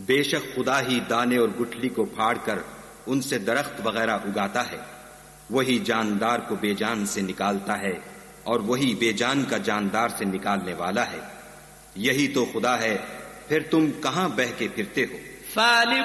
बेशक खुदा ही दाने और गुठली को फाड़कर उनसे दरख्त वगैरह उगाता है। वही जानदार को बेजान से निकालता है और वही बेजान का जानदार से निकालने वाला है। यही तो खुदा है, फिर तुम कहां बह के फिरते हो।